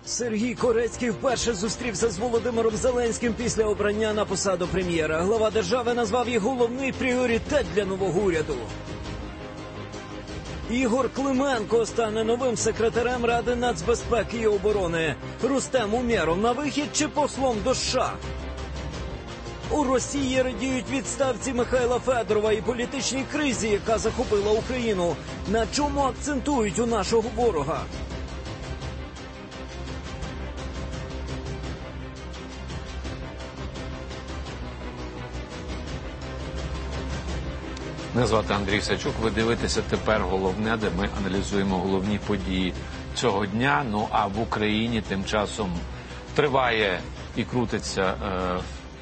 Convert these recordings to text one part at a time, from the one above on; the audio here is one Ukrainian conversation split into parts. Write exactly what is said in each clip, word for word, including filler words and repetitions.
Сергій Корецький вперше зустрівся з Володимиром Зеленським після обрання на посаду прем'єра. Глава держави назвав їх головний пріоритет для нового уряду. Ігор Клименко стане новим секретарем Ради нацбезпеки і оборони. Рустем Умєров на вихід чи послом до США? У Росії радіють відставці Михайла Федорова і політичній кризі, яка захопила Україну. На чому акцентують у нашого ворога? Мене звати Андрій Сачук. Ви дивитеся «Тепер головне», де ми аналізуємо головні події цього дня. Ну а в Україні тим часом триває і крутиться, е,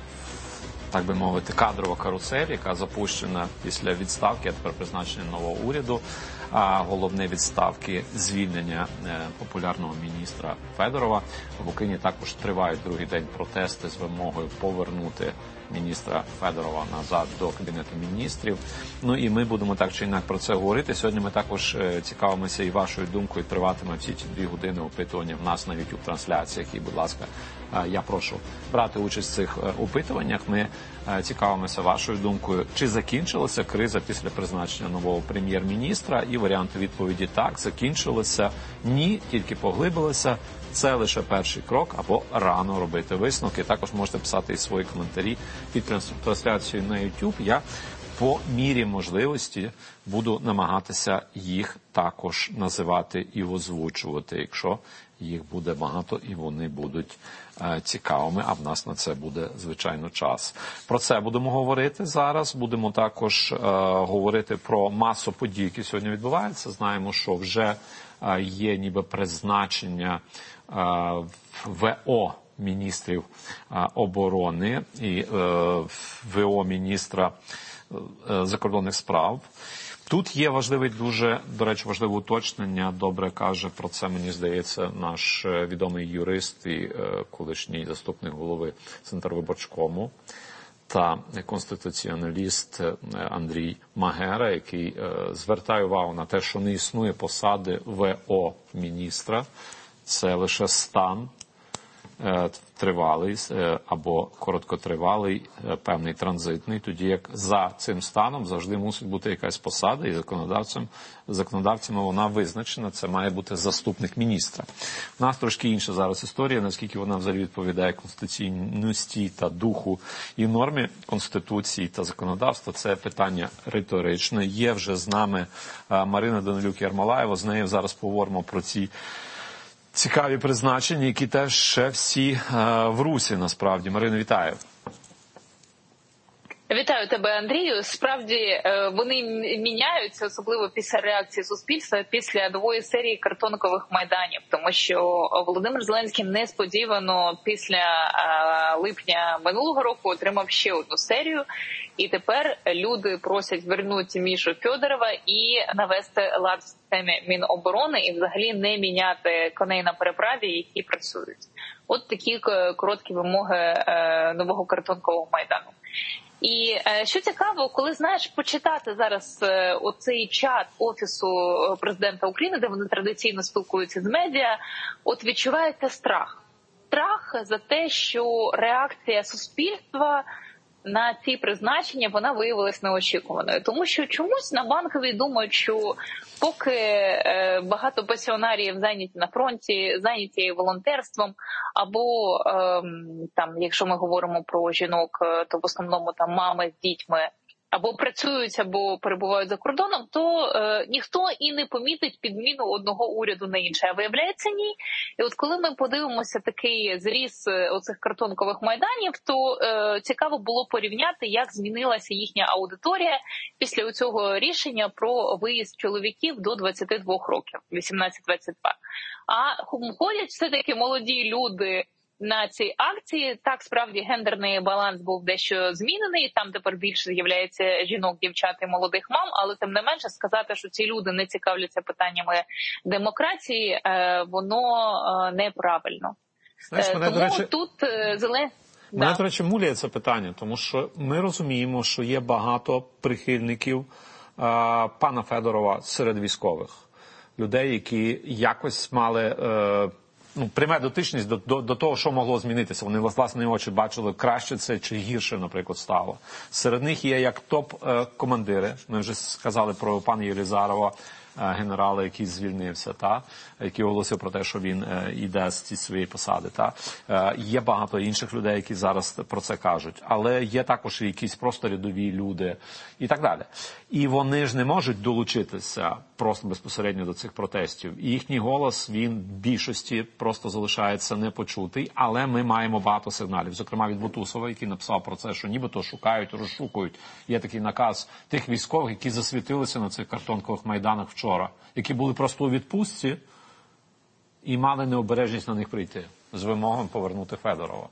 так би мовити, кадрова карусель, яка запущена після відставки, а тепер призначення нового уряду. А головне відставки – звільнення е, популярного міністра Федорова. В Україні також тривають другий день протести з вимогою повернути міністра Федорова назад до Кабінету міністрів. Ну і ми будемо так чи інак про це говорити. Сьогодні ми також е, цікавимося і вашою думкою. Триватиме всі ці дві години опитування в нас на YouTube-трансляціях. І, будь ласка, е, я прошу брати участь в цих е, опитуваннях. Ми е, цікавимося вашою думкою. Чи закінчилася криза після призначення нового прем'єр-міністра? І варіанти відповіді – так, закінчилася, ні, тільки поглибилася. Це лише перший крок, або рано робити висновки. Також можете писати і свої коментарі під трансляцією на YouTube. Я по мірі можливості буду намагатися їх також називати і озвучувати, якщо їх буде багато і вони будуть е, цікавими, а в нас на це буде, звичайно, час. Про це будемо говорити зараз. Будемо також е, говорити про масу подій, які сьогодні відбуваються. Знаємо, що вже е, є ніби призначення е, ВО міністрів е, оборони і е, ВО міністра е, закордонних справ. Тут є важливий, дуже, до речі, важливе уточнення. Добре каже про це, мені здається, наш відомий юрист і е, колишній заступник голови Центрвиборчкому та конституціоналіст Андрій Магера, який е, звертає увагу на те, що не існує посади ВО міністра. Це лише стан тривалий або короткотривалий, певний транзитний, тоді як за цим станом завжди мусить бути якась посада, і законодавцем, законодавцями вона визначена, це має бути заступник міністра. У нас трошки інша зараз історія, наскільки вона взагалі відповідає конституційності та духу і нормі Конституції та законодавства, це питання риторичне. Є вже з нами Марина Данилюк-Ярмолаєва, з нею зараз поговоримо про ці цікаві призначення, які теж ще всі е, в русі, насправді. Марина, вітаю. Вітаю тебе, Андрію. Справді, вони міняються, особливо після реакції суспільства, після нової серії картонкових майданів. Тому що Володимир Зеленський несподівано після липня минулого року отримав ще одну серію. І тепер люди просять вернути Мішу Федорова і навести лад в системі Міноборони і взагалі не міняти коней на переправі, які працюють. От такі короткі вимоги нового картонкового майдану. І що цікаво, коли, знаєш, почитати зараз оцей чат Офісу президента України, де вони традиційно спілкуються з медіа, от відчувається страх. Страх за те, що реакція суспільства на ці призначення, вона виявилась неочікуваною. Тому що чомусь на Банковій думають, що поки багато пенсіонерів зайняті на фронті, зайняті волонтерством, або там, якщо ми говоримо про жінок, то в основному там мами з дітьми, або працюють, або перебувають за кордоном, то е, ніхто і не помітить підміну одного уряду на інший. А виявляється, ні. І от коли ми подивимося такий зріз оцих картонкових майданів, то е, цікаво було порівняти, як змінилася їхня аудиторія після цього рішення про виїзд чоловіків до двадцяти двох років, вісімнадцять двадцять два. А ходять все-таки молоді люди на цій акції. Так, справді, гендерний баланс був дещо змінений, там тепер більше з'являється жінок, дівчат і молодих мам, але тим не менше сказати, що ці люди не цікавляться питаннями демократії, воно неправильно. Знаєш, мене, Тому до речі, тут зелен... мене, да. до речі, муляє це питання, тому що ми розуміємо, що є багато прихильників а, пана Федорова серед військових. Людей, які якось мали... Е, ну, пряма дотичність до, до, до того, що могло змінитися. Вони власні очі бачили, краще це чи гірше, наприклад, стало. Серед них є як топ-командири. Ми вже сказали про пана Єлізарова, генерала, який звільнився, та, який оголосив про те, що він йде з цієї своєї посади. Та. Є багато інших людей, які зараз про це кажуть. Але є також і якісь просто рядові люди і так далі. І вони ж не можуть долучитися просто безпосередньо до цих протестів. І їхній голос, він в більшості просто залишається непочутий. Але ми маємо багато сигналів. Зокрема, від Бутусова, який написав про це, що нібито шукають, розшукують. Є такий наказ тих військових, які засвітилися на цих картонкових майданах вчора, які були просто у відпустці і мали необережність на них прийти з вимогою повернути Федорова.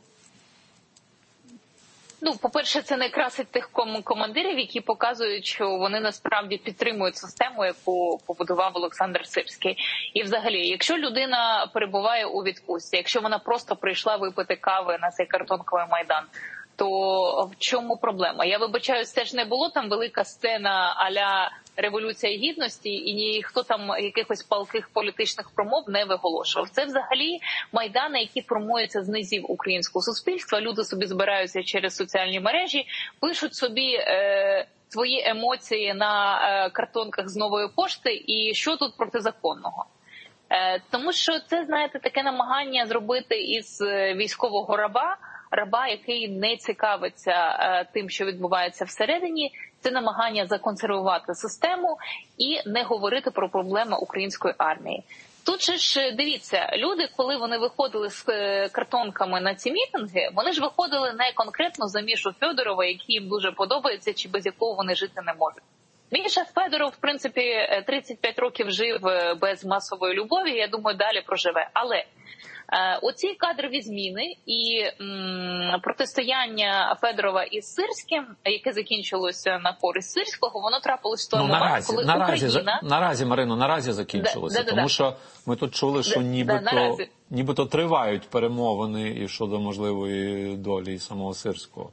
Ну, по-перше, це не красить тих командирів, які показують, що вони насправді підтримують систему, яку побудував Олександр Сирський. І взагалі, якщо людина перебуває у відпустці, якщо вона просто прийшла випити кави на цей картонковий майдан, то в чому проблема? Я вибачаюсь, це ж не було там велика сцена а-ля Революція Гідності, і ніхто там якихось палких політичних промов не виголошував. Це взагалі майдани, які формуються з низів українського суспільства. Люди собі збираються через соціальні мережі, пишуть собі е, свої емоції на е, картонках з Нової пошти, і що тут протизаконного. Е, тому що це, знаєте, таке намагання зробити із військового раба, раба, який не цікавиться е, тим, що відбувається всередині, це намагання законсервувати систему і не говорити про проблеми української армії. Тут же ж, дивіться, люди, коли вони виходили з картонками на ці мітинги, вони ж виходили не конкретно за Мішу Федорова, який їм дуже подобається, чи без якого вони жити не можуть. Міша Федоров, в принципі, тридцять п'ять років жив без масової любові, я думаю, далі проживе. Але оці кадрові зміни і м, протистояння Федорова із Сирським, яке закінчилося на користь Сирського, воно трапилось в тому ну, момент, коли наразі, Україна... Наразі, Марино, наразі закінчилося, да, да, тому да. що ми тут чули, що да, нібито, да, нібито тривають перемовини і щодо можливої долі самого Сирського.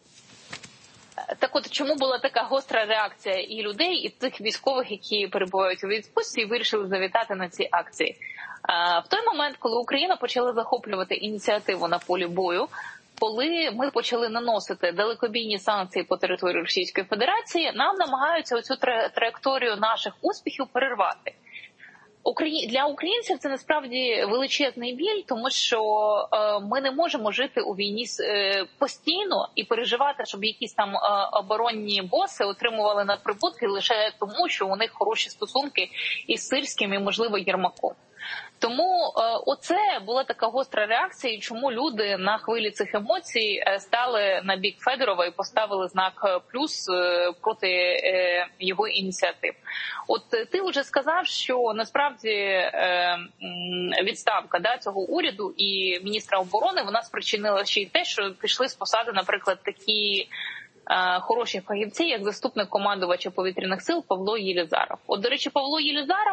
Так от, чому була така гостра реакція і людей, і тих військових, які перебувають у відпустці і вирішили завітати на ці акції? В той момент, коли Україна почала захоплювати ініціативу на полі бою, коли ми почали наносити далекобійні санкції по території Російської Федерації, нам намагаються оцю траєкторію наших успіхів перервати. Для українців це насправді величезний біль, тому що е, ми не можемо жити у війні е, постійно і переживати, щоб якісь там е, оборонні боси отримували надприбутки лише тому, що у них хороші стосунки із Сирським і, можливо, Єрмаком. Тому е, оце була така гостра реакція, і чому люди на хвилі цих емоцій стали на бік Федорова і поставили знак плюс е, проти е, його ініціатив. От ти вже сказав, що насправді е, відставка да, цього уряду і міністра оборони, вона спричинила ще й те, що пішли з посади, наприклад, такі хороші фахівці, як заступник командувача повітряних сил Павло Єлізаров. От, до речі, Павло Єлізаров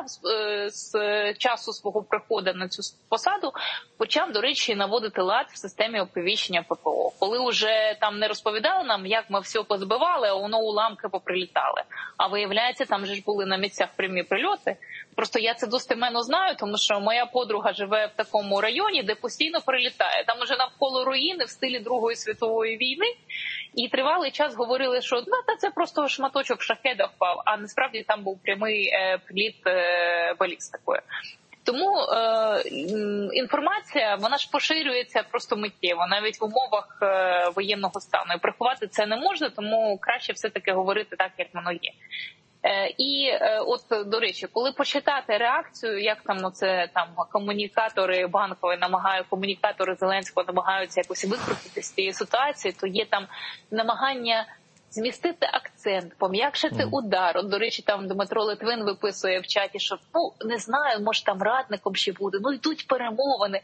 з часу свого приходу на цю посаду почав, до речі, наводити лад в системі оповіщення ППО. Коли вже там не розповідали нам, як ми все позбивали, а воно уламки поприлітали. А виявляється, там же ж були на місцях прямі прильоти. Просто я це достеменно знаю, тому що моя подруга живе в такому районі, де постійно прилітає. Там уже навколо руїни в стилі Другої світової війни. І тривалий час говорили, що ну, та це просто шматочок шахеда впав, а насправді там був прямий е, приліт е, балістикою. Тому е, інформація, вона ж поширюється просто миттєво, навіть в умовах е, воєнного стану. І приховати це не можна, тому краще все-таки говорити так, як воно є. Е, і е, от, до речі, коли почитати реакцію, як там оце там комунікатори Банкової намагають, комунікатори Зеленського намагаються якось викрутити з цієї ситуації, то є там намагання змістити акцент, пом'якшити mm. удар. От, до речі, там Дмитро Литвин виписує в чаті, що, ну, не знаю, може там радником ще буде, ну йдуть перемовини.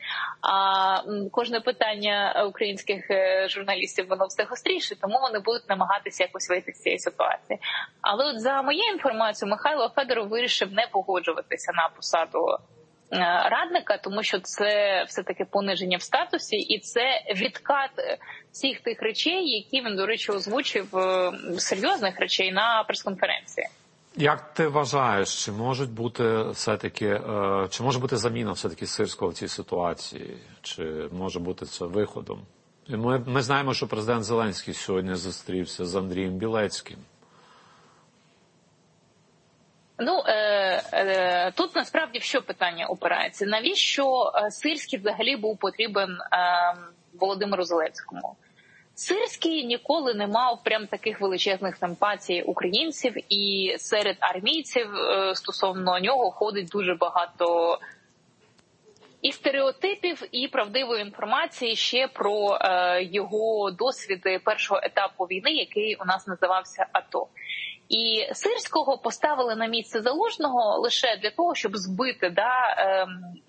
А м, кожне питання українських журналістів, воно все гостріше, тому вони будуть намагатися якось вийти з цієї ситуації. Але от за моєю інформацією, Михайло Федоров вирішив не погоджуватися на посаду радника, тому що це все-таки пониження в статусі, і це відкат всіх тих речей, які він, до речі, озвучив, серйозних речей на прес-конференції. Як ти вважаєш, чи можуть бути все-таки, чи може бути заміна все-таки Сирського в цій ситуації? Чи може бути це виходом? Ми, ми знаємо, що президент Зеленський сьогодні зустрівся з Андрієм Білецьким. Ну, е, е, тут насправді в що питання опирається? Навіщо Сирський взагалі був потрібен е, Володимиру Зеленському? Сирський ніколи не мав прям таких величезних симпатій українців, і серед армійців е, стосовно нього ходить дуже багато і стереотипів, і правдивої інформації ще про е, його досвіди першого етапу війни, який у нас називався АТО. І Сирського поставили на місце Залужного лише для того, щоб збити да, е,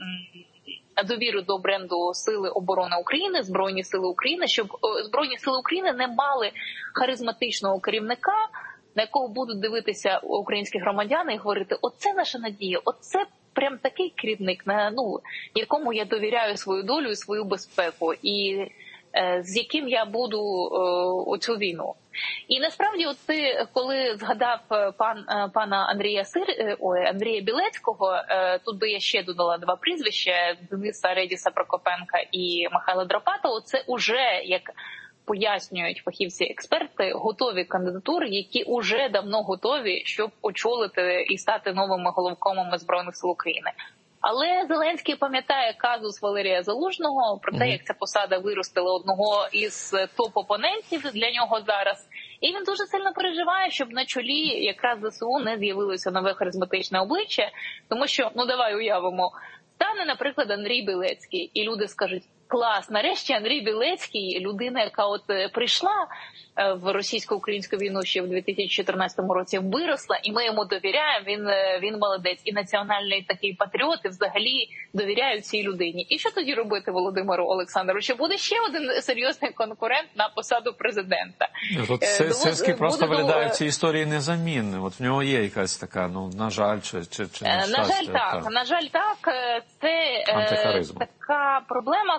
довіру до бренду Сили оборони України, Збройні Сили України, щоб Збройні Сили України не мали харизматичного керівника, на якого будуть дивитися українські громадяни і говорити: оце наша надія, оце прям такий керівник, на ну якому я довіряю свою долю і свою безпеку, і е, з яким я буду е, оцю війну. І насправді, от ти, коли згадав пан пана Андрія Сир, ой, Андрія Білецького, тут би я ще додала два прізвища: Дениса Редіса Прокопенка і Михайла Драпатова. Це уже, як пояснюють фахівці-експерти, готові кандидатури, які уже давно готові, щоб очолити і стати новими головкомами Збройних сил України. Але Зеленський пам'ятає казус Валерія Залужного, про те, як ця посада виростила одного із топ-опонентів для нього зараз. І він дуже сильно переживає, щоб на чолі якраз ЗСУ не з'явилося нове харизматичне обличчя. Тому що, ну давай уявимо, стане, наприклад, Андрій Білецький, і люди скажуть: клас, нарешті Андрій Білецький, людина, яка от прийшла в російсько-українську війну ще в дві тисячі чотирнадцятому році, виросла, і ми йому довіряємо, він, він молодець. І національний такий патріот, і взагалі довіряють цій людині. І що тоді робити Володимиру Олександровичу? Буде ще один серйозний конкурент на посаду президента. Тут Сирський просто виглядає в цій історії незамінним. От в нього є якась така, ну, на жаль, чи, чи, чи на щастя. На жаль, так. Та. На жаль, так. Це антихаризма. Така проблема.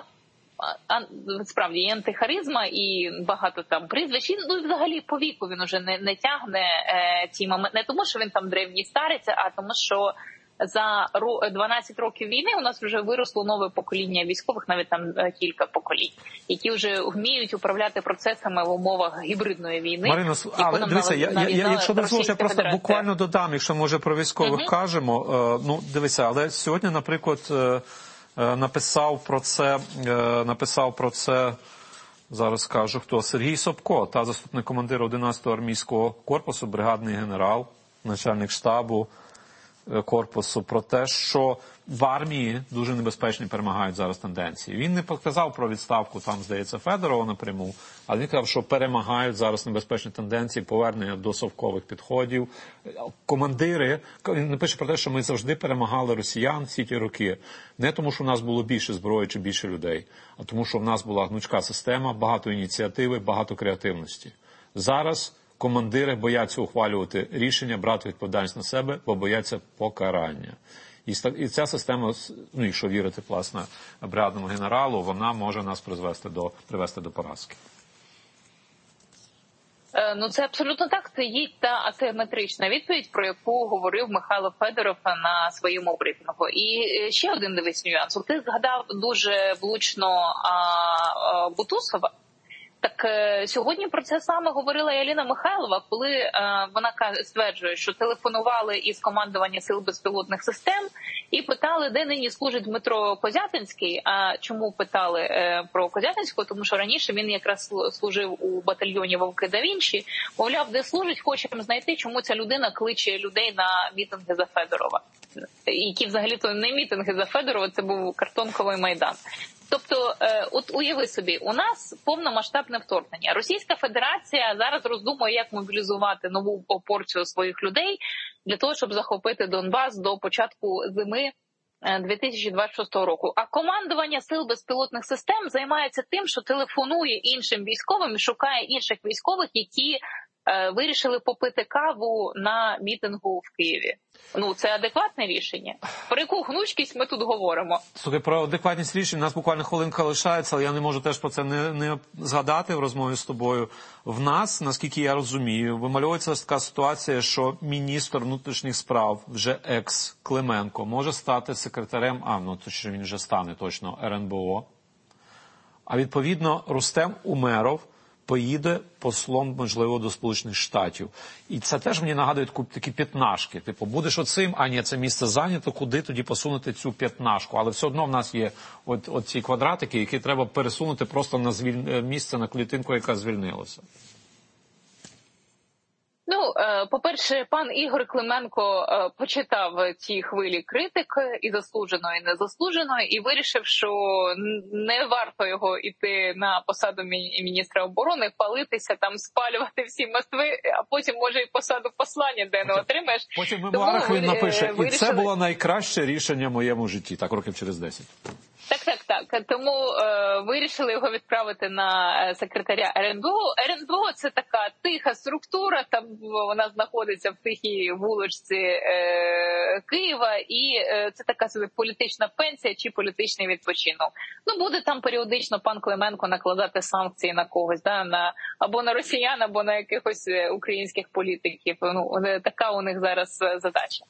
Справді є антихаризма і багато там прізвищ. Ну і взагалі по віку він уже не, не тягне е, ті моменти. Не тому, що він там древній стариться, а тому, що за дванадцять років війни у нас вже виросло нове покоління військових, навіть там кілька поколінь, які вже вміють управляти процесами в умовах гібридної війни. Марина, але дивися, я, я, я, якщо дозволиш, я просто Федерація. буквально додам, якщо може про військових угу. кажемо. Е, ну, дивися, але сьогодні, наприклад, е, написав про це, написав про це, зараз скажу хто, Сергій Собко, та заступник командира одинадцятого армійського корпусу, бригадний генерал, начальник штабу корпусу, про те, що в армії дуже небезпечні перемагають зараз тенденції. Він не показав про відставку, там, здається, Федорова напряму, але він казав, що перемагають зараз небезпечні тенденції, повернення до совкових підходів. Командири, він не пише про те, що ми завжди перемагали росіян всі ті роки. Не тому, що в нас було більше зброї чи більше людей, а тому, що в нас була гнучка система, багато ініціативи, багато креативності. Зараз командири бояться ухвалювати рішення, брати відповідальність на себе, бо бояться покарання. І ця система, ну, якщо вірити, власне, бригадному генералу, вона може нас призвести до, привести до поразки. Ну, це абсолютно так. Це є та асиметрична відповідь, про яку говорив Михайло Федоров на своєму брифінгу. І ще один дивись нюанс. Ти згадав дуже влучно а, а, Бутусова. Так сьогодні про це саме говорила і Аліна Михайлова, коли е, вона стверджує, що телефонували із командування сил безпілотних систем і питали, де нині служить Дмитро Козятинський. А чому питали е, про Козятинського? Тому що раніше він якраз служив у батальйоні Вовки да Вінчі. Мовляв, де служить, хочемо знайти, чому ця людина кличе людей на мітинги за Федорова. Які взагалі-то не мітинги за Федорова, це був картонковий майдан. Тобто, от уяви собі, у нас повномасштабне вторгнення. Російська Федерація зараз роздумує, як мобілізувати нову порцію своїх людей для того, щоб захопити Донбас до початку зими дві тисячі двадцять шостого року. А командування сил безпілотних систем займається тим, що телефонує іншим військовим і шукає інших військових, які вирішили попити каву на мітингу в Києві. Ну, це адекватне рішення? Про яку гнучкість ми тут говоримо? Слухай, про адекватність рішень, у нас буквально хвилинка лишається, але я не можу теж про це не, не згадати в розмові з тобою. В нас, наскільки я розумію, вимальовується така ситуація, що міністр внутрішніх справ, вже екс-Клименко, може стати секретарем, а, ну, то що він вже стане точно, ер ен бе о. А відповідно, Рустем Умеров поїде послом, можливо, до Сполучених Штатів. І це теж мені нагадує такі п'ятнашки. Типу, будеш оцим, а ні, це місце зайнято, куди тоді посунути цю п'ятнашку. Але все одно в нас є от, от ці квадратики, які треба пересунути просто на звіль... місце, на клітинку, яка звільнилася. Ну, по-перше, пан Ігор Клименко почитав ці хвилі критик, і заслуженої, і незаслуженої, і вирішив, що не варто його йти на посаду міністра оборони, палитися, там, спалювати всі мостви, а потім, може, і посаду послання, де не отримаєш. Потім в мемуарах він напише, вирішили... і це було найкраще рішення в моєму житті, так, років через десять. Так, так, так. Тому е, вирішили його відправити на секретаря ер ен бе о. ер ен бе о – це така тиха структура, там вона знаходиться в тихій вуличці е, Києва, і е, це така собі політична пенсія чи політичний відпочинок. Ну, буде там періодично пан Клименко накладати санкції на когось, да, на, або на росіян, або на якихось українських політиків. Ну, така у них зараз задача.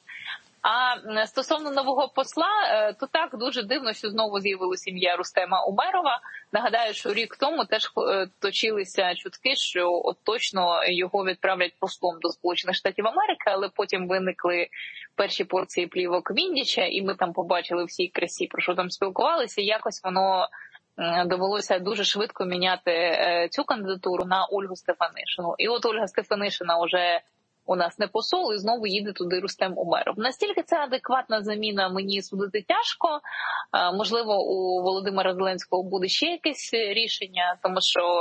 А стосовно нового посла, то так, дуже дивно, що знову з'явилася ім'я Рустема Умерова. Нагадаю, що рік тому теж точилися чутки, що от точно його відправлять послом до Сполучених Штатів Америки, але потім виникли перші порції плівок Віндіча, і ми там побачили всій красі, про що там спілкувалися, і якось воно довелося дуже швидко міняти цю кандидатуру на Ольгу Стефанишину. І от Ольга Стефанишина вже у нас не посол, і знову їде туди Рустем Умеров. Настільки це адекватна заміна, мені судити тяжко. Можливо, у Володимира Зеленського буде ще якесь рішення, тому що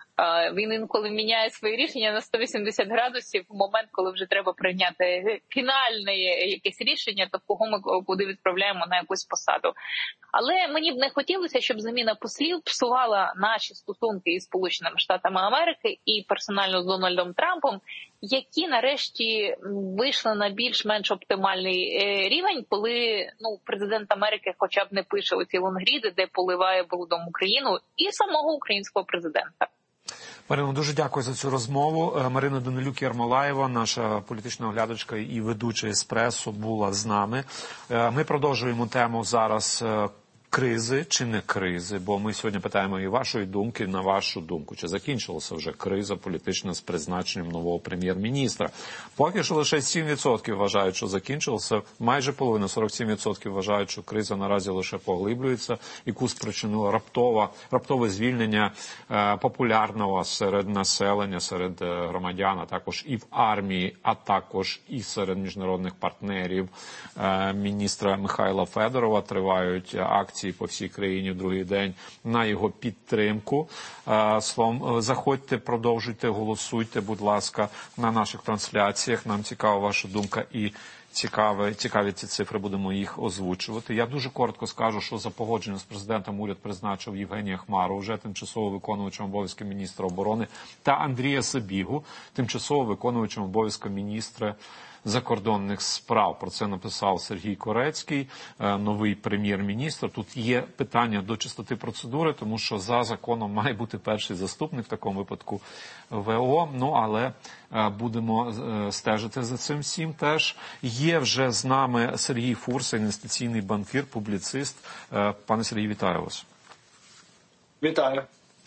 він інколи міняє свої рішення на сто вісімдесят градусів в момент, коли вже треба прийняти фінальне якесь рішення, то кого ми куди відправляємо на якусь посаду. Але мені б не хотілося, щоб заміна послів псувала наші стосунки із Сполученими Штатами Америки і персонально з Дональдом Трампом, які нарешті вийшли на більш-менш оптимальний рівень, коли ну президент Америки хоча б не пише оці лонгріди, де поливає брудом Україну і самого українського президента. Марино, дуже дякую за цю розмову. Марина Данилюк-Ярмолаєва, наша політична оглядачка і ведуча «Еспресо», була з нами. Ми продовжуємо тему зараз кризи чи не кризи, бо ми сьогодні питаємо і вашої думки на вашу думку. Чи закінчилася вже криза політична з призначенням нового прем'єр-міністра? Поки що лише сім відсотків вважають, що закінчилося, майже половина, сорок сім відсотків вважають, що криза наразі лише поглиблюється, яку спричинило раптове, раптове звільнення е, популярного серед населення, серед е, громадян, а також і в армії, а також і серед міжнародних партнерів е, міністра Михайла Федорова. Тривають акції по всій країні в другий день на його підтримку. Словом, заходьте, продовжуйте, голосуйте, будь ласка, на наших трансляціях. Нам цікава ваша думка і цікаві, цікаві ці цифри, будемо їх озвучувати. Я дуже коротко скажу, що за погодженням з президентом уряд призначив Євгенія Хмару, вже тимчасово виконувачем обов'язки міністра оборони, та Андрія Сабігу, тимчасово виконувачем обов'язки міністра закордонних справ. Про це написав Сергій Корецький, новий прем'єр-міністр. Тут є питання до чистоти процедури, тому що за законом має бути перший заступник, в такому випадку ве о. Ну, але будемо стежити за цим всім теж. Є вже з нами Сергій Фурса, інвестиційний банкір, публіцист. Пане Сергій, вітаю вас. Вітаю.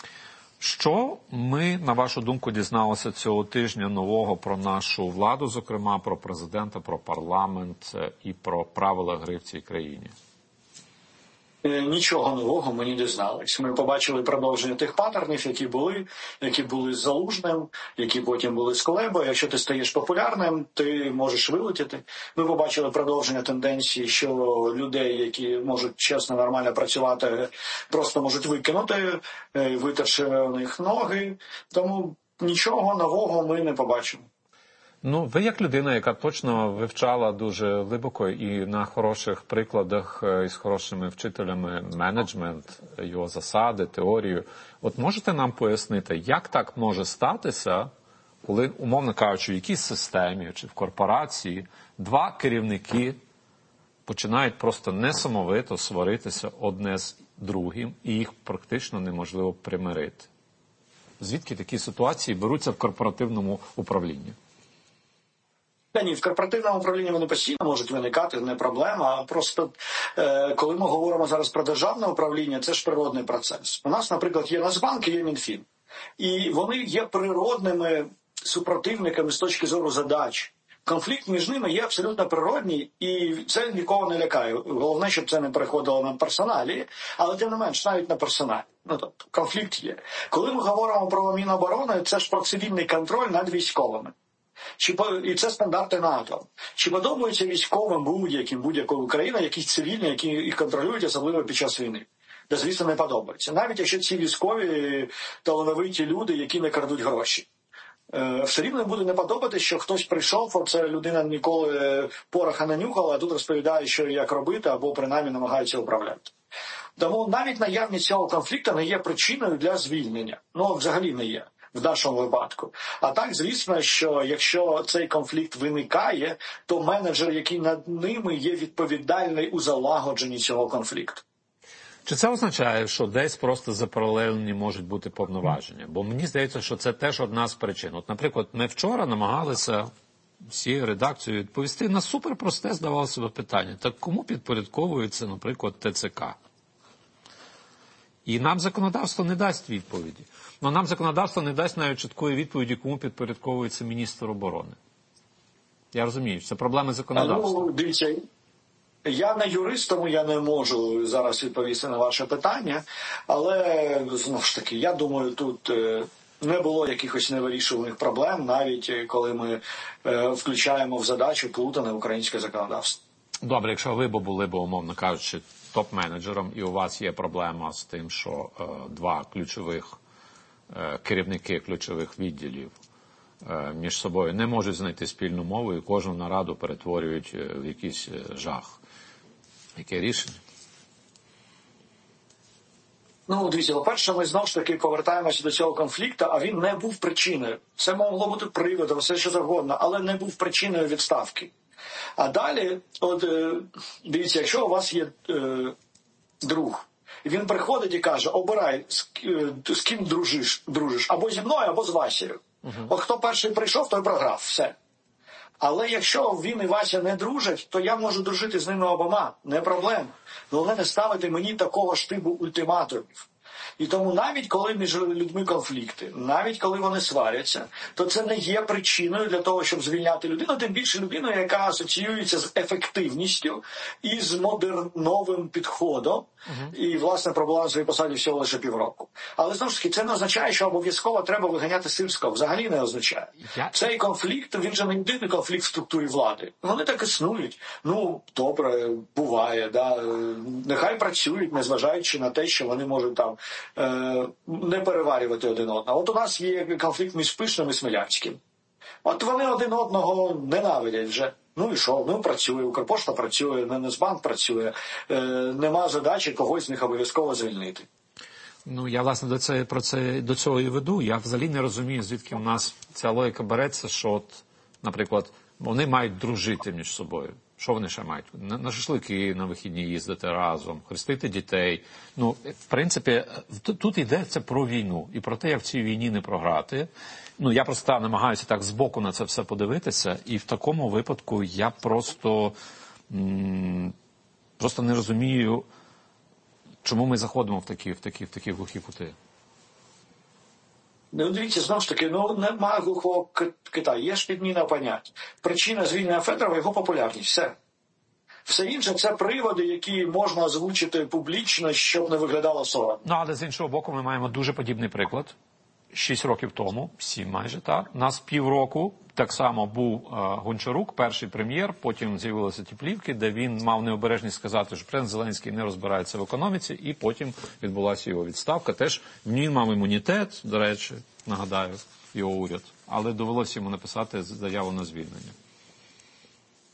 Що ми, на вашу думку, дізналися цього тижня нового про нашу владу, зокрема про президента, про парламент і про правила гри в цій країні? Нічого нового ми не дізналися. Ми побачили продовження тих паттернів, які були, які були з Залужним, які потім були з Кулебою. Якщо ти стаєш популярним, ти можеш вилетіти. Ми побачили продовження тенденції, що людей, які можуть чесно, нормально працювати, просто можуть викинути, витерши у них ноги. Тому нічого нового ми не побачимо. Ну, ви як людина, яка точно вивчала дуже глибоко і на хороших прикладах із хорошими вчителями менеджмент, його засади, теорію. От можете нам пояснити, як так може статися, коли, умовно кажучи, в якійсь системі чи в корпорації два керівники починають просто несамовито сваритися одне з другим, і їх практично неможливо примирити. Звідки такі ситуації беруться в корпоративному управлінні? Та ні, в корпоративному управлінні вони постійно можуть виникати, не проблема. Просто е, коли ми говоримо зараз про державне управління, це ж природний процес. У нас, наприклад, є Нацбанк і є Мінфін. І вони є природними супротивниками з точки зору задач. Конфлікт між ними є абсолютно природній, і це нікого не лякає. Головне, щоб це не переходило на персоналі, але тим не менш, навіть на персоналі. Ну, тобто, конфлікт є. Коли ми говоримо про Міноборони, це ж про цивільний контроль над військовими. Чи, і це стандарти НАТО. Чи подобаються військовим будь-яким, будь-якої країни, якісь цивільні, які їх контролюють, особливо під час війни? Де, звісно, не подобається. Навіть якщо ці військові талановиті люди, які не крадуть гроші. Все рівно буде не подобати, що хтось прийшов, оце людина ніколи пороха не нюхала, а тут розповідає, що і як робити, або принаймні намагається управляти. Тому навіть наявність цього конфлікту не є причиною для звільнення. Ну, взагалі не є. В нашому випадку. А так, звісно, що якщо цей конфлікт виникає, то менеджер, який над ними, є відповідальний у залагодженні цього конфлікту. Чи це означає, що десь просто запаралельні можуть бути повноваження? Бо мені здається, що це теж одна з причин. От, наприклад, ми вчора намагалися всією редакцією відповісти на суперпросте, здавалося б, питання. Так кому підпорядковується, наприклад, ТЦК? І нам законодавство не дасть відповіді. Ну, нам законодавство не дасть навіть чіткої відповіді, кому підпорядковується міністр оборони. Я розумію, це проблеми законодавства. Ну, дивіться, я не юрист, тому я не можу зараз відповісти на ваше питання, але, знову ж таки, я думаю, тут не було якихось невирішуваних проблем, навіть коли ми включаємо в задачу плутане українське законодавство. Добре, якщо ви б були б, умовно кажучи, топ-менеджером, і у вас є проблема з тим, що е, два ключових е, керівники ключових відділів е, між собою не можуть знайти спільну мову і кожну нараду перетворюють в якийсь жах. Яке рішення? Ну, дивіться, по-перше, ми знову ж таки повертаємося до цього конфлікту, а він не був причиною. Це могло бути приводом, все що завгодно, але не був причиною відставки. А далі, от дивіться, якщо у вас є е, друг, і він приходить і каже, обирай, з, е, з ким дружиш, дружиш, або зі мною, або з Васею. Uh-huh. От хто перший прийшов, той програв, все. Але якщо він і Вася не дружать, то я можу дружити з ними обома, не проблема. Головне не ставити мені такого ж типу ультиматумів. І тому навіть коли між людьми конфлікти, навіть коли вони сваряться, то це не є причиною для того, щоб звільняти людину, тим більше людину, яка асоціюється з ефективністю і з модерновим підходом, uh-huh. і, власне, пробула на своїй посаді всього лише півроку. Але, знову ж таки, це не означає, що обов'язково треба виганяти Сирського. Взагалі не означає. Yeah. Цей конфлікт, він же не єдиний конфлікт в структурі влади. Вони так існують. Ну, добре, буває, да. Нехай працюють, незважаючи на те, що вони можуть там не переварювати один одного. От у нас є конфлікт між Пишним і Смілянським. От вони один одного ненавидять вже. Ну і що? Ну працює, Укрпошта працює, Нацбанк працює. Е, нема задачі когось з них обов'язково звільнити. Ну, я, власне, до, це, про це, до цього і веду. Я взагалі не розумію, звідки у нас ця логіка береться, що, от, наприклад, вони мають дружити між собою. Що вони ще мають? На, на шашлики на вихідні їздити разом, хрестити дітей. Ну, в принципі, тут, тут йдеться про війну. І про те, як в цій війні не програти. Ну, я просто намагаюся так збоку на це все подивитися. І в такому випадку я просто, м- просто не розумію, чому ми заходимо в такі, в такі, в такі глухі кути. Ну, дивіться, знову ж таки, ну, немає глухого кита, є ж підміна понять. Причина звільнення Федорова – його популярність, все. Все інше – це приводи, які можна озвучити публічно, щоб не виглядало соромно. Ну, але з іншого боку, ми маємо дуже подібний приклад. Шість років тому, сім майже, так, нас півроку так само був е, Гончарук, перший прем'єр, потім з'явилися ті плівки, де він мав необережність сказати, що президент Зеленський не розбирається в економіці, і потім відбулася його відставка. Теж він мав імунітет, до речі, нагадаю, його уряд, але довелося йому написати заяву на звільнення.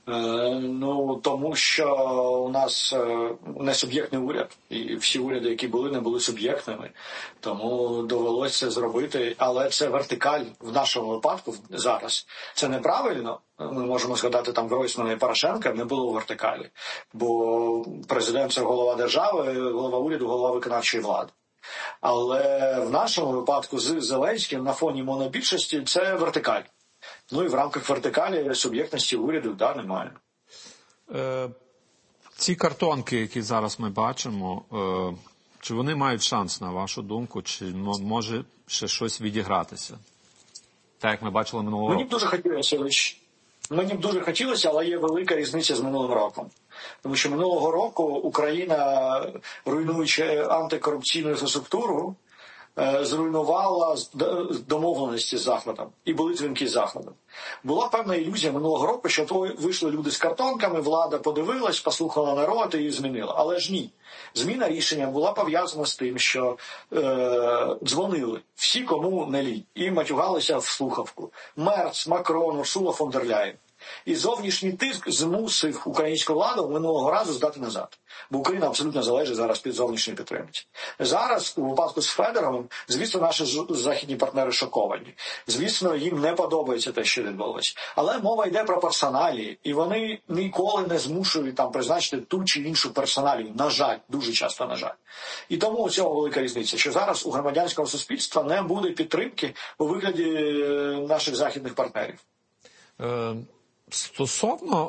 Ну, тому що у нас не суб'єктний уряд, і всі уряди, які були, не були суб'єктними, тому довелося це зробити, але це вертикаль в нашому випадку зараз. Це неправильно, ми можемо згадати там Гройсмана і Порошенка, не було вертикалі, бо президент – це голова держави, голова уряду, голова виконавчої влади. Але в нашому випадку з Зеленським на фоні монобільшості це вертикаль. Ну і в рамках вертикалі суб'єктності уряду, да, немає. Е, ці картонки, які зараз ми бачимо, е, чи вони мають шанс, на вашу думку, чи може ще щось відігратися? Так, як ми бачили минулого року. Мені б дуже хотілося, мені б дуже хотілося, але є велика різниця з минулим роком. Тому що минулого року Україна, руйнуючи антикорупційну інфраструктуру, зруйнувала домовленості з Заходом. І були дзвінки з Заходом. Була певна ілюзія минулого року, що вийшли люди з картонками, влада подивилась, послухала народ і змінила. Але ж ні. Зміна рішення була пов'язана з тим, що е, дзвонили всі, кому не лінь. І матюгалися в слухавку. Мерц, Макрон, Урсула фон дер Ляєн. І зовнішній тиск змусив українську владу минулого разу здати назад. Бо Україна абсолютно залежить зараз від зовнішньої підтримки. Зараз, у випадку з Федоровим, звісно, наші західні партнери шоковані. Звісно, їм не подобається те, що відбулося. Але мова йде про персоналії, і вони ніколи не змушують там призначити ту чи іншу персоналію. На жаль, дуже часто, на жаль. І тому у цього велика різниця, що зараз у громадянського суспільства не буде підтримки у вигляді наших західних партнерів. Е, стосовно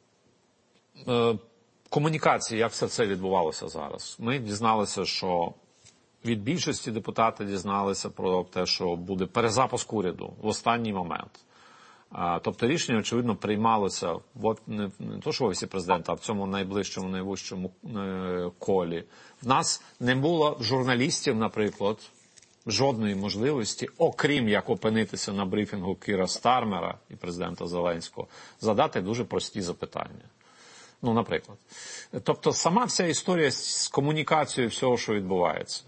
е, комунікації, як все це відбувалося зараз. Ми дізналися, що від більшості депутати дізналися про те, що буде перезапуск уряду в останній момент. А, тобто рішення, очевидно, приймалося в, не, не то, що в офісі президента, а в цьому найближчому, найвищому е, колі. В нас не було журналістів, наприклад, жодної можливості, окрім як опинитися на брифінгу Кіра Стармера і президента Зеленського, задати дуже прості запитання. Ну, наприклад. Тобто сама вся історія з комунікацією всього, що відбувається.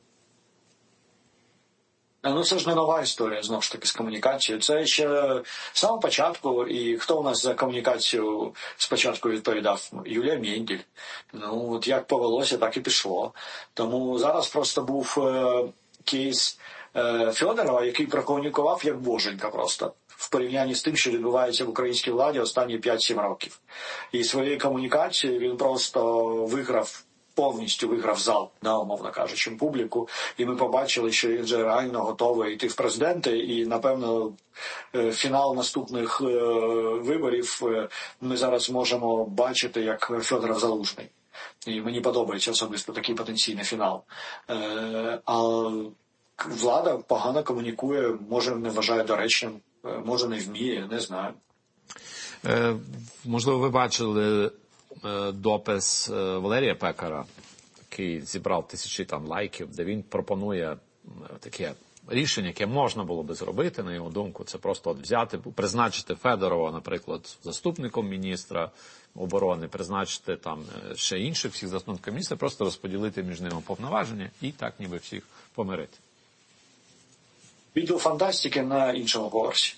Ну, це ж не нова історія, знову ж таки, з комунікацією. Це ще з самого початку, і хто у нас за комунікацію спочатку відповідав? Юлія Мендель. Ну, от як повелося, так і пішло. Тому зараз просто був е, кейс е, Федорова, який прокомунікував як боженька просто. В порівнянні з тим, що відбувається в українській владі останні п'ять-сім років. І своєю комунікацією він просто виграв, повністю виграв зал, да, умовно кажучи, публіку. І ми побачили, що він вже реально готовий йти в президенти. І, напевно, фінал наступних виборів ми зараз можемо бачити як Федоров Залужний. І мені подобається особисто такий потенційний фінал. А влада погано комунікує, може не вважає доречним. Може, не вміє, не знаю. Е, можливо, ви бачили е, допис е, Валерія Пекара, який зібрав тисячі там лайків, де він пропонує е, таке рішення, яке можна було би зробити, на його думку. Це просто от взяти, призначити Федорова, наприклад, заступником міністра оборони, призначити там ще інших всіх заступників міністра, просто розподілити між ними повноваження і так ніби всіх помирити. Відділ фантастики на іншому поверсі.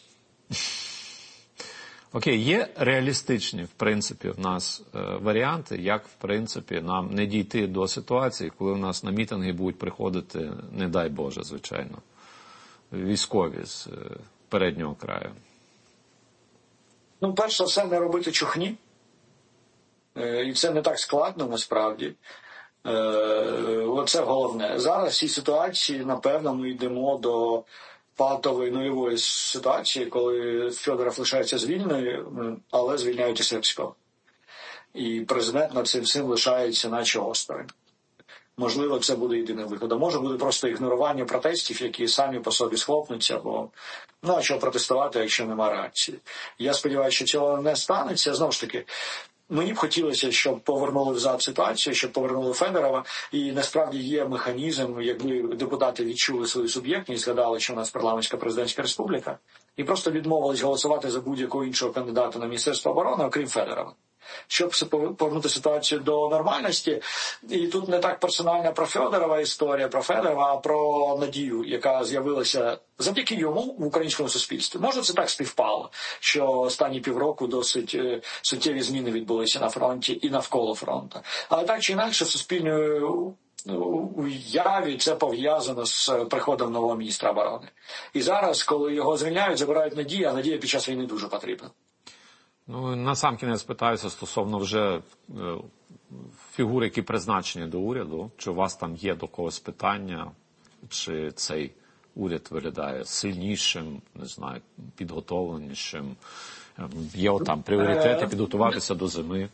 Окей, є реалістичні, в принципі, в нас е, варіанти, як, в принципі, нам не дійти до ситуації, коли в нас на мітинги будуть приходити, не дай Боже, звичайно, військові з е, переднього краю. Ну, перш за все, не робити чухні. Е, і це не так складно, насправді. Е, оце головне. Зараз в цій ситуації, напевно, ми йдемо до патової нульової ситуації, коли Федоров лишається звільненою, але звільняють і Сирського. І президент над цим всім лишається наче осторонь. Можливо, це буде єдиний вихід. А може буде просто ігнорування протестів, які самі по собі схлопнуться, бо ну а що протестувати, якщо немає реакції. Я сподіваюся, що цього не станеться. Знову ж таки, мені б хотілося, щоб повернули взад ситуацію, щоб повернули Федорова. І насправді є механізм, якби депутати відчули свою суб'єктність, згадали, що у нас парламентська президентська республіка, і просто відмовились голосувати за будь-якого іншого кандидата на Міністерство оборони, окрім Федорова. щоб повернути ситуацію до нормальності. І тут не так персональна про Федорова історія, про Федорова, а про Надію, яка з'явилася завдяки йому в українському суспільстві. Може, це так співпало, що останні півроку досить суттєві зміни відбулися на фронті і навколо фронту. Але так чи інакше, в суспільній уяві це пов'язано з приходом нового міністра оборони. І зараз, коли його звільняють, забирають Надію, а Надія під час війни дуже потрібна. Ну, насамкінець питаюся стосовно вже е, фігур, які призначені до уряду. Чи у вас там є до когось питання, чи цей уряд виглядає сильнішим, не знаю, підготовленішим? Є там пріоритети підготуватися до зими?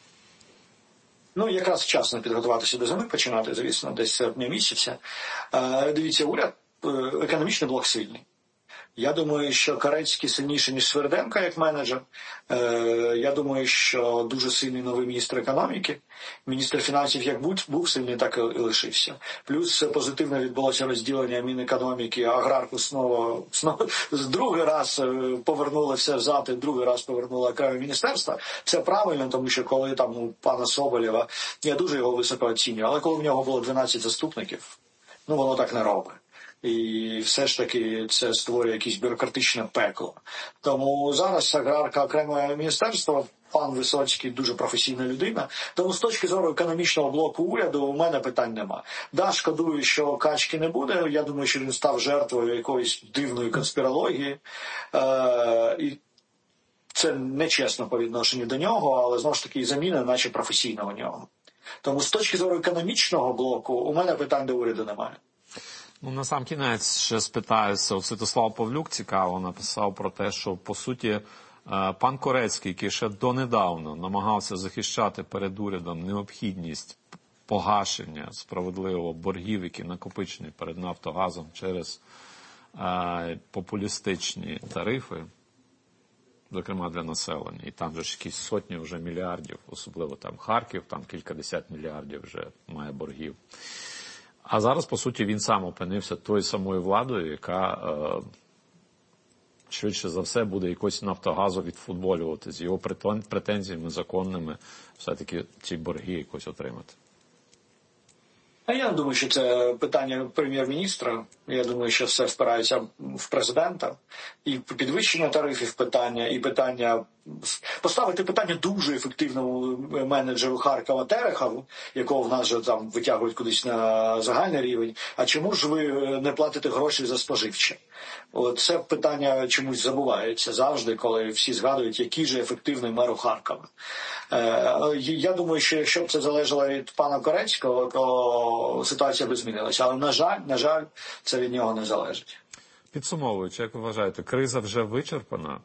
Ну, якраз вчасно підготуватися до зими, починати, звісно, десь серпня місяця. Е, дивіться, уряд, е, економічний блок сильний. Я думаю, що Карецький сильніший, ніж Сверденко, як менеджер. Е, я думаю, що дуже сильний новий міністр економіки. Міністр фінансів як був, був сильний, так і лишився. Плюс позитивно відбулося розділення Мінекономіки, аграрку знову, знову другий раз повернулося взад, другий раз повернуло окреме міністерство. Це правильно, тому що коли там у пана Соболєва, я дуже його високо оцінюю, але коли в нього було дванадцять заступників, ну воно так не робить. І все ж таки це створює якесь бюрократичне пекло. Тому зараз аграрка окреме міністерство, пан Висоцький дуже професійна людина. Тому з точки зору економічного блоку уряду у мене питань нема. Да, шкодую, що Качки не буде. Я думаю, що він став жертвою якоїсь дивної конспірології. Е- і це нечесно по відношенню до нього, але знову ж таки заміна наче професійна у нього. Тому з точки зору економічного блоку у мене питань до уряду немає. Ну, на сам кінець ще спитаюся. Святослав Павлюк цікаво написав про те, що, по суті, пан Корецький, який ще донедавна намагався захищати перед урядом необхідність погашення справедливого боргів, які накопичені перед Нафтогазом через е, популістичні тарифи, зокрема для населення, і там же ж якісь сотні вже мільярдів, особливо там Харків, там кількадесят мільярдів вже має боргів. А зараз, по суті, він сам опинився тою самою владою, яка е, швидше за все буде якось Нафтогазу відфутболювати з його претензіями законними все-таки ці борги якось отримати. А я думаю, що це питання прем'єр-міністра. Я думаю, що все впирається в президента. І підвищення тарифів питання, і питання поставити питання дуже ефективному менеджеру Харкова Терехову, якого в нас же там витягують кудись на загальний рівень. А чому ж ви не платите гроші за споживче? От це питання чомусь забувається завжди, коли всі згадують, який же ефективний мер у Харкова. Е, я думаю, що якщо б це залежало від пана Корецького, то ситуація б змінилася. Але, на жаль, на жаль, це від нього не залежить. Підсумовуючи, як ви вважаєте, криза вже вичерпана?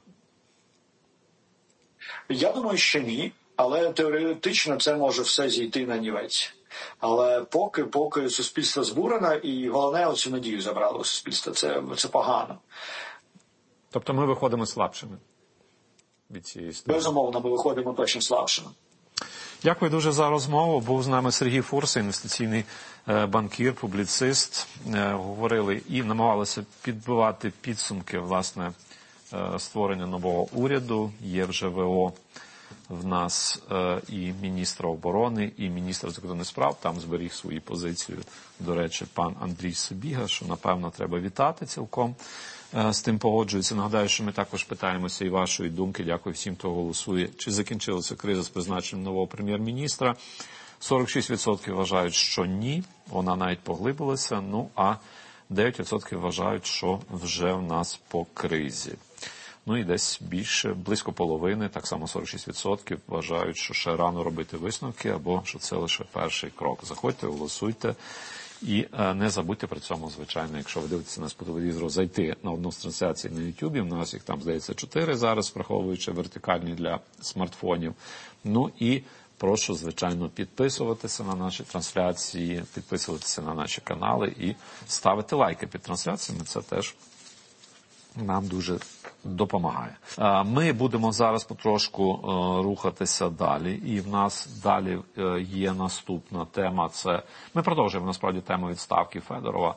Я думаю, що ні, але теоретично це може все зійти на нівець. Але поки, поки суспільство збурено, і головне, оцю надію забрало у суспільство. Це, це погано. Тобто ми виходимо слабшими від цієї історії? Безумовно, ми виходимо точно слабшими. Дякую дуже за розмову. Був з нами Сергій Фурса, інвестиційний банкір, публіцист. Говорили і намагалися підбивати підсумки, власне, створення нового уряду. Є вже ВО в нас і міністра оборони, і міністра закордонних справ. Там зберіг свої позиції, до речі, пан Андрій Собіга, що, напевно, треба вітати цілком. З тим погоджується. Нагадаю, що ми також питаємося і вашої думки. Дякую всім, хто голосує. Чи закінчилася криза з призначенням нового прем'єр-міністра? сорок шість відсотків вважають, що ні. Вона навіть поглибилася. Ну, а дев'ять відсотків вважають, що вже в нас по кризі. Ну і десь більше, близько половини, так само сорок шість відсотків вважають, що ще рано робити висновки, або що це лише перший крок. Заходьте, голосуйте. І е, не забудьте при цьому, звичайно, якщо ви дивитеся нас по телевізору, зайти на одну з трансляцій на Ютубі. У нас їх там, здається, чотири зараз, враховуючи вертикальні для смартфонів. Ну і прошу, звичайно, підписуватися на наші трансляції, підписуватися на наші канали і ставити лайки під трансляціями. Це теж нам дуже допомагає. Ми будемо зараз потрошку рухатися далі, і в нас далі є наступна тема. Це ми продовжуємо насправді тему відставки Федорова.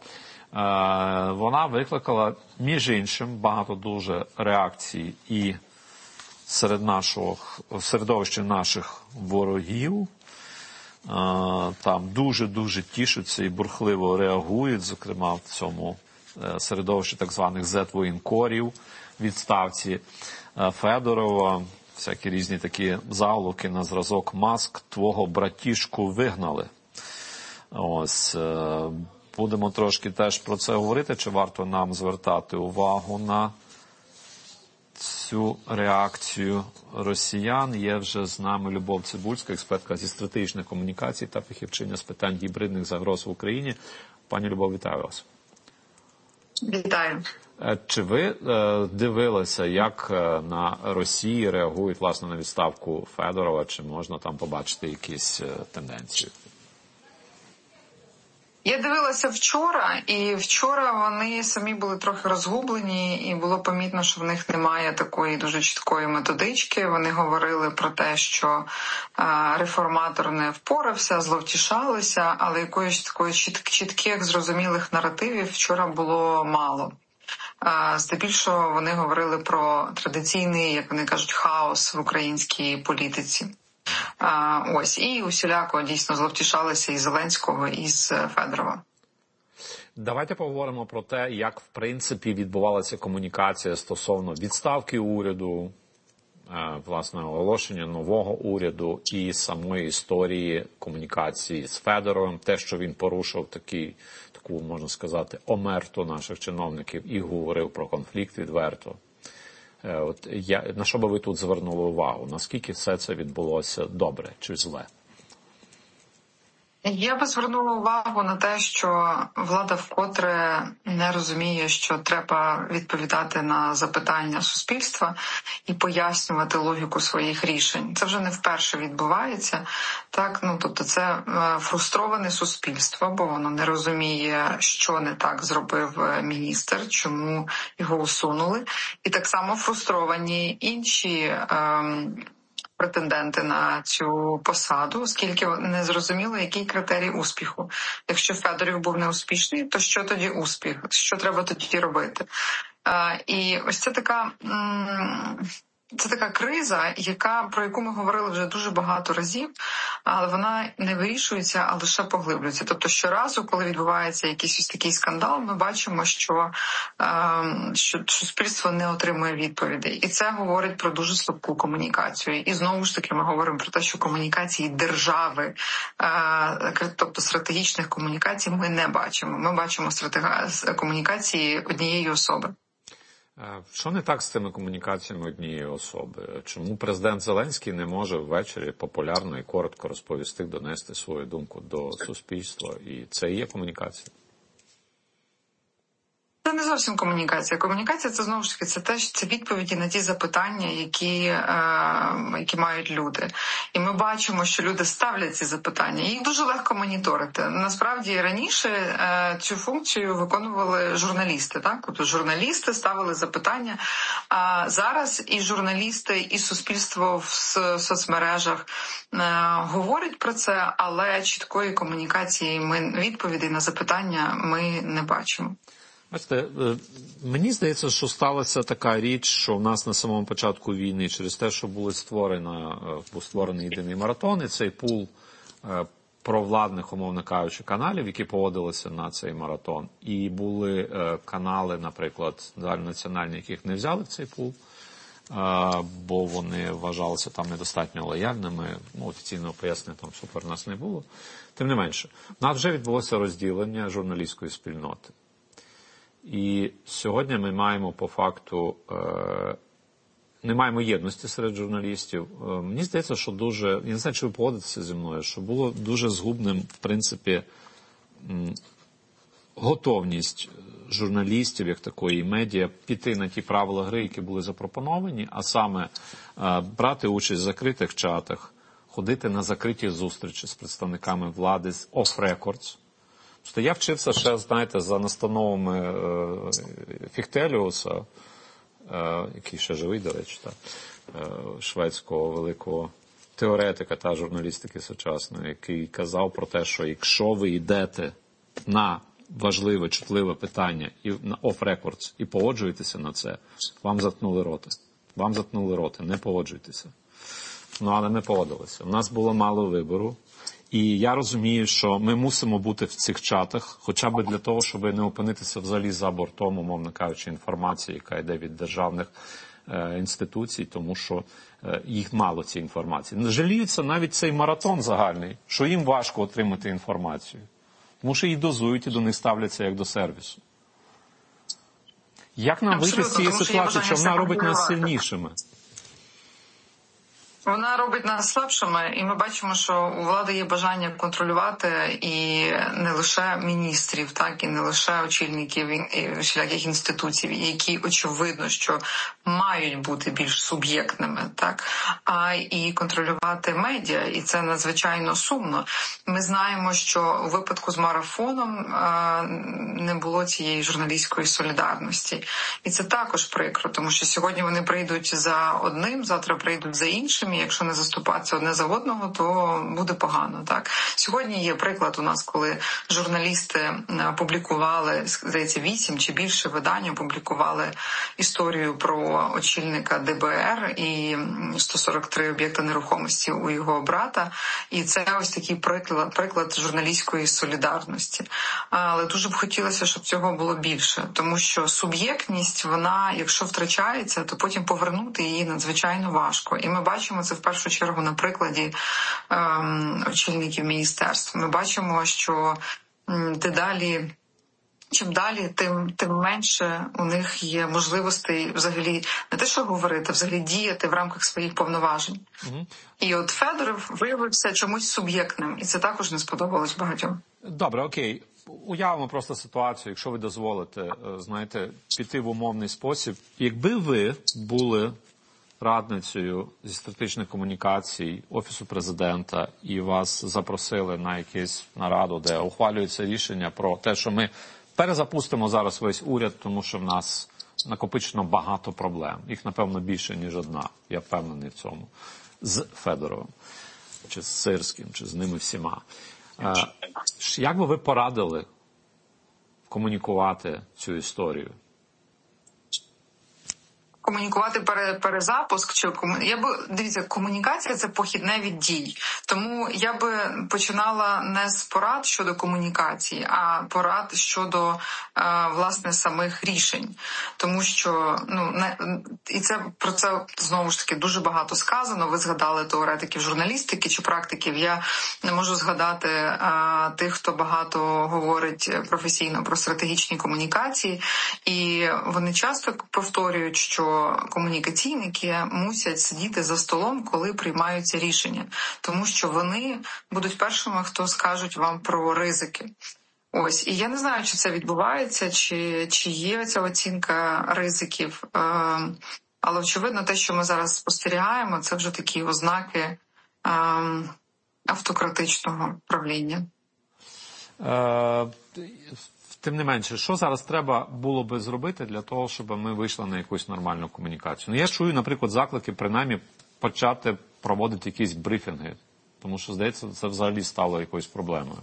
Вона викликала, між іншим, багато дуже реакцій і серед нашого, в середовищі наших ворогів. Там дуже-дуже тішаться і бурхливо реагують, зокрема в цьому середовищі так званих зет-воєнкорів, відставці Федорова, всякі різні такі заголовки на зразок «Маск, твого братішку вигнали». Ось, будемо трошки теж про це говорити, чи варто нам звертати увагу на цю реакцію росіян. Є вже з нами Любов Цибульська, експертка зі стратегічних комунікацій та фахівчиня з питань гібридних загроз в Україні. Пані Любов, вітаю вас. Вітаю. Чи ви дивилися, як на Росії реагують, власне, на відставку Федорова? Чи можна там побачити якісь тенденції? Я дивилася вчора, і вчора вони самі були трохи розгублені, і було помітно, що в них немає такої дуже чіткої методички. Вони говорили про те, що реформатор не впорався, зловтішалися, але якоїсь такої чітких, зрозумілих наративів вчора було мало. Здебільшого вони говорили про традиційний, як вони кажуть, хаос в українській політиці. А, ось, і усіляко дійсно зловтішалися і Зеленського, і з Федорова. Давайте поговоримо про те, як, в принципі, відбувалася комунікація стосовно відставки уряду, власне, оголошення нового уряду і самої історії комунікації з Федоровим, те, що він порушив такий, таку, можна сказати, омерту наших чиновників і говорив про конфлікт відверто. От я, на що би ви тут звернули увагу? Наскільки все це відбулося добре чи зле? Я би звернула увагу на те, що влада вкотре не розуміє, що треба відповідати на запитання суспільства і пояснювати логіку своїх рішень. Це вже не вперше відбувається. Так, ну тобто це фрустроване суспільство, бо воно не розуміє, що не так зробив міністр, чому його усунули. І так само фрустровані інші ем, претенденти на цю посаду, оскільки не зрозуміло, який критерій успіху. Якщо Федорів був неуспішний, то що тоді успіх? Що треба тоді робити? І ось це така... Це така криза, яка, про яку ми говорили вже дуже багато разів, але вона не вирішується, а лише поглиблюється. Тобто щоразу, коли відбувається якийсь ось такий скандал, ми бачимо, що, е, що суспільство не отримує відповідей. І це говорить про дуже слабку комунікацію. І знову ж таки ми говоримо про те, що комунікації держави, е, тобто стратегічних комунікацій, ми не бачимо. Ми бачимо стратег... комунікації однієї особи. Що не так з цими комунікаціями однієї особи? Чому президент Зеленський не може ввечері популярно і коротко розповісти, донести свою думку до суспільства? І це і є комунікація? Це не зовсім комунікація. Комунікація – це, знову ж таки, це теж це відповіді на ті запитання, які, е, які мають люди. І ми бачимо, що люди ставлять ці запитання. Їх дуже легко моніторити. Насправді, раніше е, цю функцію виконували журналісти. Так? Тобто журналісти ставили запитання. А зараз і журналісти, і суспільство в соцмережах е, говорять про це, але чіткої комунікації, ми, відповідей на запитання ми не бачимо. Бачите, мені здається, що сталася така річ, що в нас на самому початку війни через те, що були створено, був створений єдиний маратон, і цей пул провладних, умовно кажучи, каналів, які поводилися на цей маратон, і були канали, наприклад, загальнонаціональні, яких не взяли в цей пул, бо вони вважалися там недостатньо лояльними, ну, офіційного пояснення там супер у нас не було. Тим не менше, в нас вже відбулося розділення журналістської спільноти. І сьогодні ми маємо по факту, не маємо єдності серед журналістів. Мені здається, що дуже, я не знаю, чи ви погодитеся зі мною, що було дуже згубним, в принципі, готовність журналістів, як такої медіа, піти на ті правила гри, які були запропоновані, а саме брати участь в закритих чатах, ходити на закриті зустрічі з представниками влади з off-records. Я вчився ще, знаєте, за настановами е, Фіхтеліуса, е, який ще живий, до речі, та, е, шведського великого теоретика та журналістики сучасної, який казав про те, що якщо ви йдете на важливе, чутливе питання і на off-records і погоджуєтеся на це, вам заткнули рота. Вам заткнули роти, не погоджуйтеся. Ну, але ми погодилися. У нас було мало вибору. І я розумію, що ми мусимо бути в цих чатах, хоча б для того, щоб не опинитися взагалі за бортом, умовно кажучи, інформації, яка йде від державних е, інституцій, тому що е, їх мало, цієї інформації. Жаліються навіть цей маратон загальний, що їм важко отримати інформацію. Тому що її дозують і до них ставляться як до сервісу. Як нам вийти з цієї ситуації, що вона робить нас сильнішими? Вона робить нас слабшими, і ми бачимо, що у влади є бажання контролювати і не лише міністрів, так і не лише очільників всіляких інституцій, які очевидно, що мають бути більш суб'єктними, так, а і контролювати медіа, і це надзвичайно сумно. Ми знаємо, що у випадку з марафоном не було цієї журналістської солідарності, і це також прикро, тому що сьогодні вони прийдуть за одним, завтра прийдуть за іншим. Якщо не заступатися одне за одного, то буде погано. Так сьогодні є приклад у нас, коли журналісти публікували, здається, вісім чи більше видань публікували історію про очільника Д Б Р і сто сорок три об'єкти нерухомості у його брата. І це ось такий приклад, приклад журналістської солідарності. Але дуже б хотілося, щоб цього було більше, тому що суб'єктність, вона, якщо втрачається, то потім повернути її надзвичайно важко. І ми бачимо це в першу чергу на прикладі ем, очільників міністерств. Ми бачимо, що м, дедалі, чим далі, тим, тим менше у них є можливостей взагалі не те, що говорити, а взагалі діяти в рамках своїх повноважень. Mm-hmm. І от Федоров виявився чомусь суб'єктним, і це також не сподобалось багатьом. Добре, окей. Уявимо просто ситуацію, якщо ви дозволите, знаєте, піти в умовний спосіб. Якби ви були радницею зі стратегічних комунікацій Офісу Президента і вас запросили на якусь нараду, де ухвалюється рішення про те, що ми перезапустимо зараз весь уряд, тому що в нас накопичено багато проблем. Їх, напевно, більше, ніж одна. Я впевнений в цьому. З Федоровим, чи з Сирським, чи з ними всіма. Як би ви порадили комунікувати цю історію? Комунікувати пере, перезапуск, чи кому... я би дивіться, комунікація – це похідне від дій. Тому я би починала не з порад щодо комунікації, а порад щодо е, власне самих рішень. Тому що ну не і це про це знову ж таки дуже багато сказано. Ви згадали теоретиків журналістики чи практиків. Я не можу згадати е, тих, хто багато говорить професійно про стратегічні комунікації, і вони часто повторюють, що комунікаційники мусять сидіти за столом, коли приймаються рішення, тому що вони будуть першими, хто скажуть вам про ризики. Ось, і я не знаю, чи це відбувається, чи, чи є ця оцінка ризиків, е, але очевидно, те, що ми зараз спостерігаємо, це вже такі ознаки е, автократичного правління. Е... Тим не менше, що зараз треба було би зробити для того, щоб ми вийшли на якусь нормальну комунікацію? Ну, я чую, наприклад, заклики, принаймні, почати проводити якісь брифінги, тому що, здається, це взагалі стало якоюсь проблемою.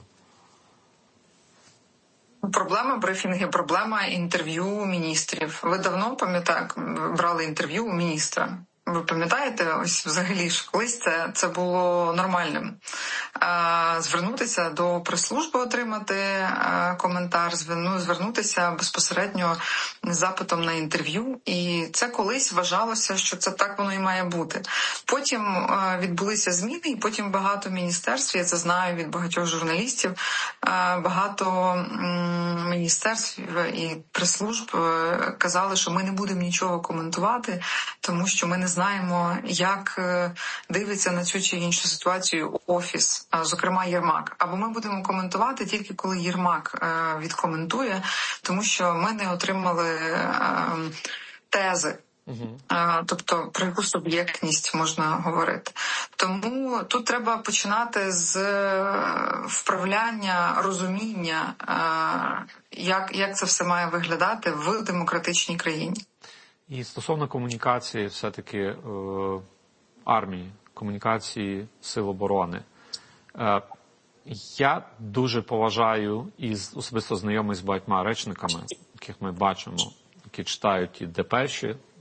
Проблема брифінги, проблема інтерв'ю міністрів. Ви давно, пам'ятаєте, брали інтерв'ю у міністра? Ви пам'ятаєте, ось взагалі ж колись це, це було нормальним. А, звернутися до прес-служби, отримати а, коментар, звернутися безпосередньо з запитом на інтерв'ю. І це колись вважалося, що це так воно і має бути. Потім а, відбулися зміни, і потім багато міністерств, я це знаю від багатьох журналістів, а, багато м, міністерств і прес-служб казали, що ми не будемо нічого коментувати, тому що ми не знаємо, як дивиться на цю чи іншу ситуацію Офіс, зокрема Єрмак. Або ми будемо коментувати тільки коли Єрмак відкоментує, тому що ми не отримали тези. Угу. Тобто про яку суб'єктність можна говорити. Тому тут треба починати з вправляння, розуміння, як, як це все має виглядати в демократичній країні. І стосовно комунікації все-таки е, армії, комунікації Сил оборони. Е, я дуже поважаю і особисто знайомий з багатьма речниками, яких ми бачимо, які читають і депеші,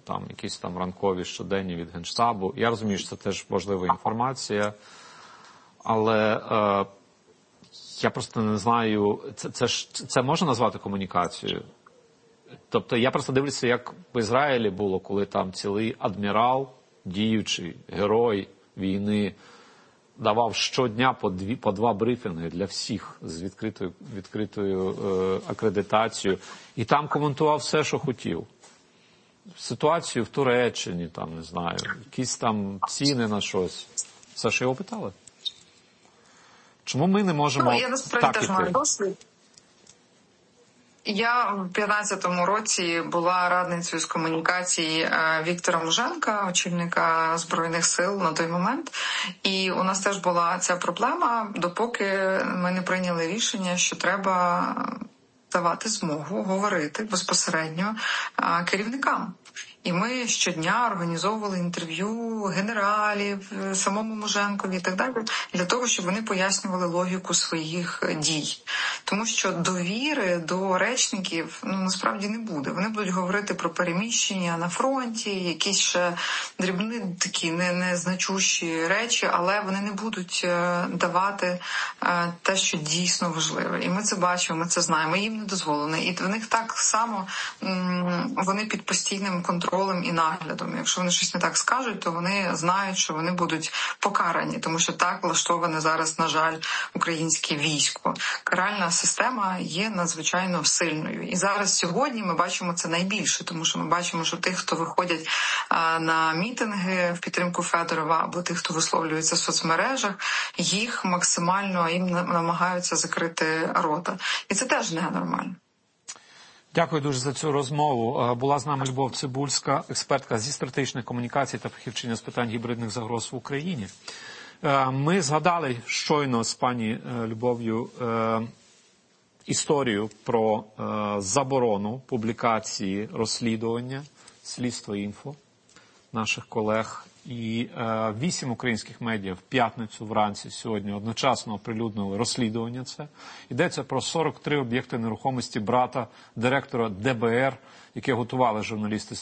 там якісь там ранкові щоденні від Генштабу. Я розумію, що це теж важлива інформація, але е, я просто не знаю, це, це, ж, це можна назвати комунікацією? Тобто я просто дивлюся, як в Ізраїлі було, коли там цілий адмірал, діючий герой війни, давав щодня по, дві, по два брифінги для всіх з відкритою, відкритою е, акредитацією. І там коментував все, що хотів. Ситуацію в Туреччині, там, не знаю, якісь там ціни на щось. Все, що його питали? Чому ми не можемо ну, я насправді так теж іти? маю досвід. Я в п'ятнадцятому році була радницею з комунікації Віктора Муженка, очільника Збройних сил на той момент. І у нас теж була ця проблема, допоки ми не прийняли рішення, що треба давати змогу говорити безпосередньо керівникам. І ми щодня організовували інтерв'ю генералів, самому Муженкові і так далі, для того, щоб вони пояснювали логіку своїх дій. Тому що довіри до речників ну, насправді не буде. Вони будуть говорити про переміщення на фронті, якісь ще дрібні такі не, незначущі речі, але вони не будуть давати те, що дійсно важливе. І ми це бачимо, ми це знаємо, їм не дозволено. І в них так само вони під постійним контролем і наглядом. Якщо вони щось не так скажуть, то вони знають, що вони будуть покарані, тому що так влаштоване зараз, на жаль, українське військо. Каральна система є надзвичайно сильною. І зараз сьогодні ми бачимо це найбільше, тому що ми бачимо, що тих, хто виходять на мітинги в підтримку Федорова, або тих, хто висловлюється в соцмережах, їх максимально їм намагаються закрити рота. І це теж ненормально. Дякую дуже за цю розмову. Була з нами Любов Цибульська, експертка зі стратегічних комунікацій та фахівчиня з питань гібридних загроз в Україні. Ми згадали щойно з пані Любов'ю історію про заборону публікації розслідування «Слідство.Інфо» наших колег. І е, вісім українських медіа в п'ятницю вранці сьогодні одночасно оприлюднили розслідування це. Йдеться про сорок три об'єкти нерухомості брата директора ДБР, яке готували журналісти